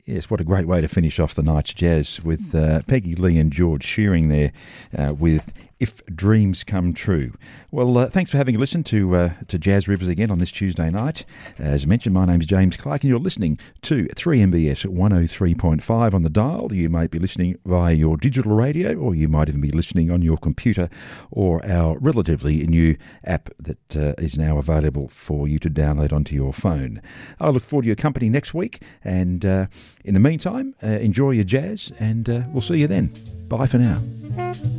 Yes, what a great way to finish off the night's jazz with Peggy Lee and George Shearing there with If Dreams Come True. Well, thanks for having listened to Jazz Rivers again on this Tuesday night. As mentioned, my name's James Clark and you're listening to 3MBS 103.5 on the dial. You might be listening via your digital radio, or you might even be listening on your computer, or our relatively new app that is now available for you to download onto your phone. I look forward to your company next week, and in the meantime, enjoy your jazz, and we'll see you then. Bye for now.